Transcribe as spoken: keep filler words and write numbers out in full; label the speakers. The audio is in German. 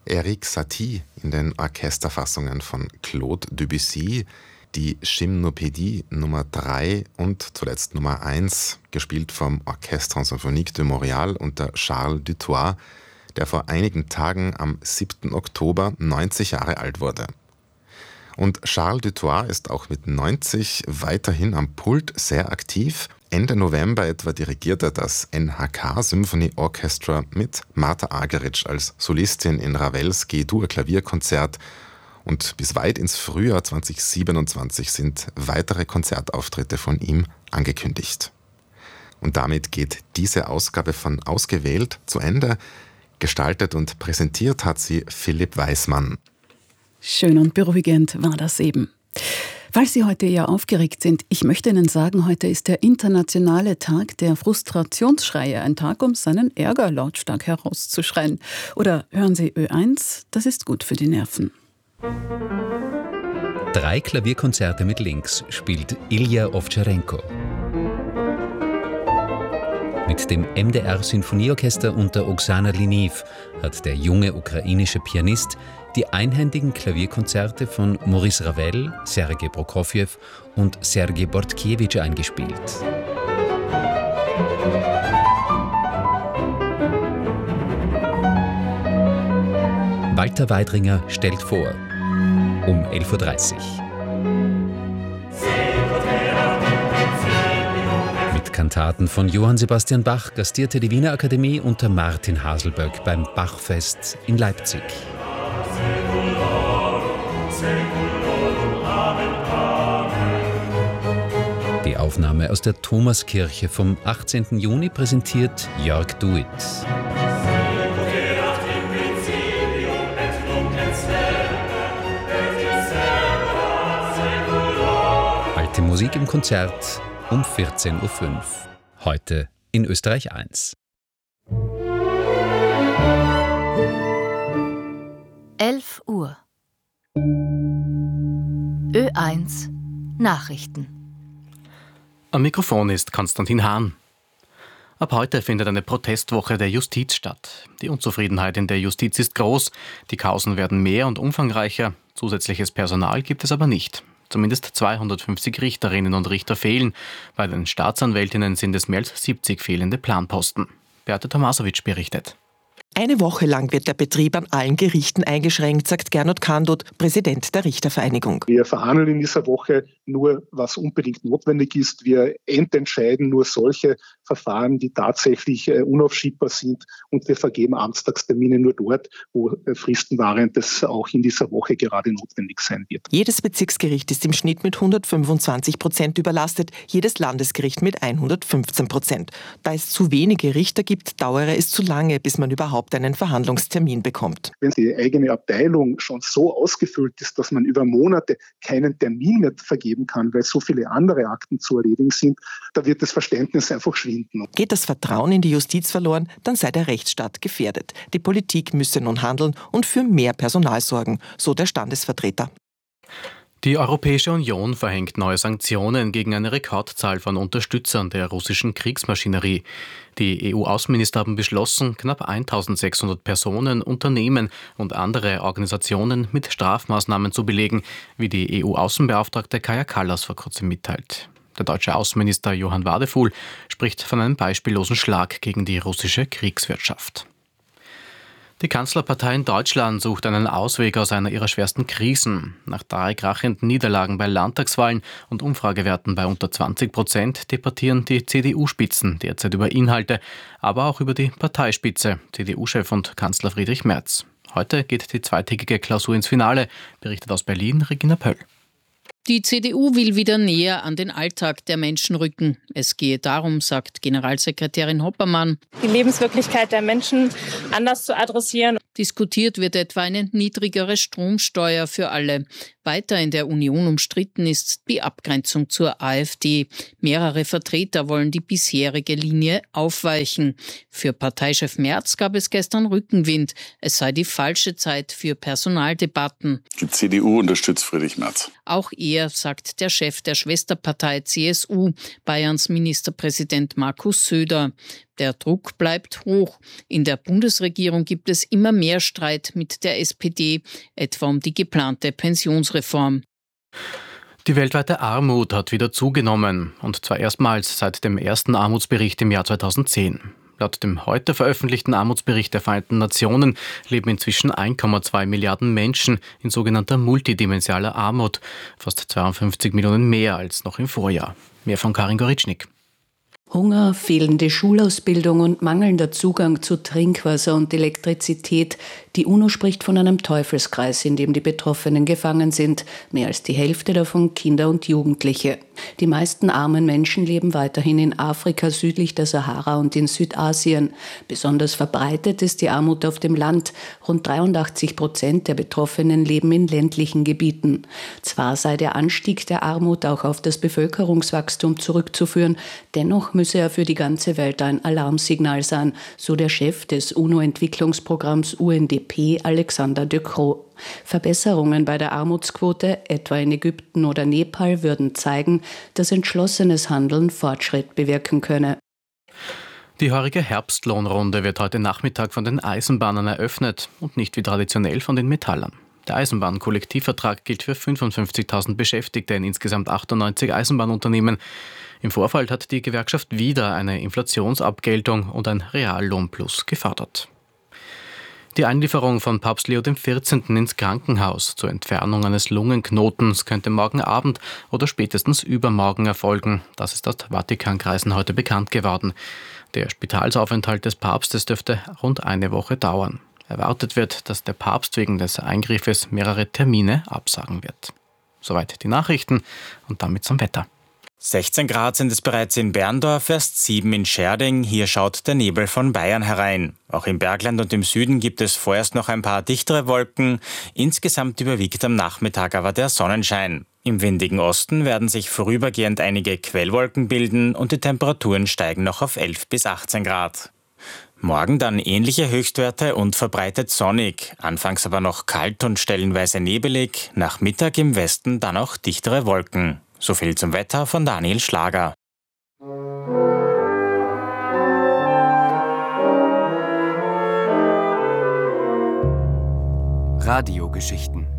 Speaker 1: Erik Satie in den Orchesterfassungen von Claude Debussy, die Gymnopädie Nummer drei und zuletzt Nummer eins, gespielt vom Orchestre Symphonique de Montréal unter Charles Dutoit, der vor einigen Tagen am siebten Oktober neunzig Jahre alt wurde. Und Charles Dutoit ist auch mit neunzig weiterhin am Pult sehr aktiv. Ende November etwa dirigiert er das N H K Symphony Orchestra mit Martha Argerich als Solistin in Ravels G-Dur-Klavierkonzert. Und bis weit ins Frühjahr zweitausendsiebenundzwanzig sind weitere Konzertauftritte von ihm angekündigt. Und damit geht diese Ausgabe von Ausgewählt zu Ende. Gestaltet und präsentiert hat sie Philipp Weismann.
Speaker 2: Schön und beruhigend war das eben. Falls Sie heute eher aufgeregt sind, ich möchte Ihnen sagen, heute ist der internationale Tag der Frustrationsschreie. Ein Tag, um seinen Ärger lautstark herauszuschreien. Oder hören Sie Ö eins, das ist gut für die Nerven.
Speaker 3: Drei Klavierkonzerte mit Links spielt Ilja Ovtcharенko. Mit dem M D R-Sinfonieorchester unter Oksana Liniv hat der junge ukrainische Pianist die einhändigen Klavierkonzerte von Maurice Ravel, Sergei Prokofjew und Sergei Bortkiewicz eingespielt. Walter Weidringer stellt vor, um elf Uhr dreißig. Mit Kantaten von Johann Sebastian Bach gastierte die Wiener Akademie unter Martin Haselböck beim Bachfest in Leipzig. Die Aufnahme aus der Thomaskirche vom achtzehnten Juni präsentiert Jörg Duit. Alte Musik im Konzert um vierzehn Uhr fünf. Heute in Österreich eins.
Speaker 4: elf Uhr. Ö eins Nachrichten.
Speaker 5: Am Mikrofon ist Konstantin Hahn. Ab heute findet eine Protestwoche der Justiz statt. Die Unzufriedenheit in der Justiz ist groß, die Kausen werden mehr und umfangreicher, zusätzliches Personal gibt es aber nicht. Zumindest zweihundertfünfzig Richterinnen und Richter fehlen. Bei den Staatsanwältinnen sind es mehr als siebzig fehlende Planposten. Beate Tomasowitsch berichtet.
Speaker 6: Eine Woche lang wird der Betrieb an allen Gerichten eingeschränkt, sagt Gernot Kandot, Präsident der Richtervereinigung.
Speaker 7: Wir verhandeln in dieser Woche nur, was unbedingt notwendig ist. Wir ententscheiden nur solche Verfahren, die tatsächlich äh, unaufschiebbar sind. Und wir vergeben Amtstagstermine nur dort, wo äh, Fristenvariantes auch in dieser Woche gerade notwendig sein wird.
Speaker 6: Jedes Bezirksgericht ist im Schnitt mit hundertfünfundzwanzig Prozent überlastet, jedes Landesgericht mit hundertfünfzehn Prozent. Da es zu wenige Richter gibt, dauere es zu lange, bis man überhaupt einen Verhandlungstermin bekommt.
Speaker 7: Wenn die eigene Abteilung schon so ausgefüllt ist, dass man über Monate keinen Termin mehr vergeben kann, weil so viele andere Akten zu erledigen sind, da wird das Verständnis einfach schwinden.
Speaker 6: Geht das Vertrauen in die Justiz verloren, dann sei der Rechtsstaat gefährdet. Die Politik müsse nun handeln und für mehr Personal sorgen, so der Standesvertreter.
Speaker 5: Die Europäische Union verhängt neue Sanktionen gegen eine Rekordzahl von Unterstützern der russischen Kriegsmaschinerie. Die E U-Außenminister haben beschlossen, knapp eintausendsechshundert Personen, Unternehmen und andere Organisationen mit Strafmaßnahmen zu belegen, wie die E U-Außenbeauftragte Kaja Kallas vor kurzem mitteilt. Der deutsche Außenminister Johann Wadefuhl spricht von einem beispiellosen Schlag gegen die russische Kriegswirtschaft. Die Kanzlerpartei in Deutschland sucht einen Ausweg aus einer ihrer schwersten Krisen. Nach drei krachenden Niederlagen bei Landtagswahlen und Umfragewerten bei unter zwanzig Prozent debattieren die C D U-Spitzen derzeit über Inhalte, aber auch über die Parteispitze, C D U-Chef und Kanzler Friedrich Merz. Heute geht die zweitägige Klausur ins Finale, berichtet aus Berlin Regina Pöll.
Speaker 8: Die C D U will wieder näher an den Alltag der Menschen rücken. Es gehe darum, sagt Generalsekretärin Hoppermann,
Speaker 9: die Lebenswirklichkeit der Menschen anders zu adressieren.
Speaker 8: Diskutiert wird etwa eine niedrigere Stromsteuer für alle. Weiter in der Union umstritten ist die Abgrenzung zur AfD. Mehrere Vertreter wollen die bisherige Linie aufweichen. Für Parteichef Merz gab es gestern Rückenwind. Es sei die falsche Zeit für Personaldebatten.
Speaker 10: Die C D U unterstützt Friedrich Merz.
Speaker 8: Auch er, sagt der Chef der Schwesterpartei C S U, Bayerns Ministerpräsident Markus Söder. Der Druck bleibt hoch. In der Bundesregierung gibt es immer mehr Streit mit der S P D, etwa um die geplante Pensionsreform.
Speaker 5: Die weltweite Armut hat wieder zugenommen, und zwar erstmals seit dem ersten Armutsbericht im Jahr zweitausendzehn. Laut dem heute veröffentlichten Armutsbericht der Vereinten Nationen leben inzwischen eins Komma zwei Milliarden Menschen in sogenannter multidimensionaler Armut, fast zweiundfünfzig Millionen mehr als noch im Vorjahr. Mehr von Karin Goritschnik.
Speaker 11: Hunger, fehlende Schulausbildung und mangelnder Zugang zu Trinkwasser und Elektrizität. Die UNO spricht von einem Teufelskreis, in dem die Betroffenen gefangen sind. Mehr als die Hälfte davon Kinder und Jugendliche. Die meisten armen Menschen leben weiterhin in Afrika südlich der Sahara und in Südasien. Besonders verbreitet ist die Armut auf dem Land. Rund dreiundachtzig Prozent der Betroffenen leben in ländlichen Gebieten. Zwar sei der Anstieg der Armut auch auf das Bevölkerungswachstum zurückzuführen, dennoch müsse er für die ganze Welt ein Alarmsignal sein, so der Chef des UNO-Entwicklungsprogramms U N D P, Alexander De Croo. Verbesserungen bei der Armutsquote, etwa in Ägypten oder Nepal, würden zeigen, dass entschlossenes Handeln Fortschritt bewirken könne.
Speaker 5: Die heurige Herbstlohnrunde wird heute Nachmittag von den Eisenbahnern eröffnet und nicht wie traditionell von den Metallern. Der Eisenbahnkollektivvertrag gilt für fünfundfünfzigtausend Beschäftigte in insgesamt achtundneunzig Eisenbahnunternehmen. Im Vorfeld hat die Gewerkschaft wieder eine Inflationsabgeltung und ein Reallohnplus gefordert. Die Einlieferung von Papst Leo der vierzehnte. Ins Krankenhaus zur Entfernung eines Lungenknotens könnte morgen Abend oder spätestens übermorgen erfolgen. Das ist aus Vatikankreisen heute bekannt geworden. Der Spitalsaufenthalt des Papstes dürfte rund eine Woche dauern. Erwartet wird, dass der Papst wegen des Eingriffes mehrere Termine absagen wird. Soweit die Nachrichten und damit zum Wetter.
Speaker 12: sechzehn Grad sind es bereits in Berndorf, erst sieben in Scherding. Hier schaut der Nebel von Bayern herein. Auch im Bergland und im Süden gibt es vorerst noch ein paar dichtere Wolken. Insgesamt überwiegt am Nachmittag aber der Sonnenschein. Im windigen Osten werden sich vorübergehend einige Quellwolken bilden und die Temperaturen steigen noch auf elf bis achtzehn Grad. Morgen dann ähnliche Höchstwerte und verbreitet sonnig, anfangs aber noch kalt und stellenweise nebelig, nach Mittag im Westen dann auch dichtere Wolken. So viel zum Wetter von Daniel Schlager.
Speaker 13: Radiogeschichten